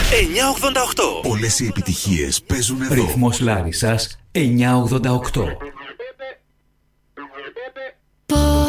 988. Όλες οι επιτυχίες παίζουν εδώ. Ρυθμός Λάρισσας 988.